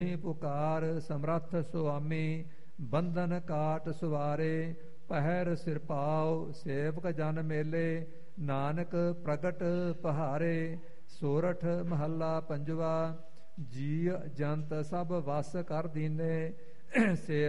ਪੁਕਾਰ ਸਮਰੱਥ ਸੁਆਮੀ, ਬੰਧਨ ਕਾਟ ਸੁਵਾਰੇ, ਪਹਿਰ ਸਿਰ ਪਾਉ ਸੇਵਕ ਜਨ ਮੇਲੇ, ਨਾਨਕ ਪ੍ਰਗਟ ਪਹਾਰੇ। ਸੋਰਠ ਮਹੱਲਾ ਪੰਜਵਾ। ਜੀ ਜੰਤ ਸਭ ਵਸ ਕਰ ਦੀਨੇ, ਸੇ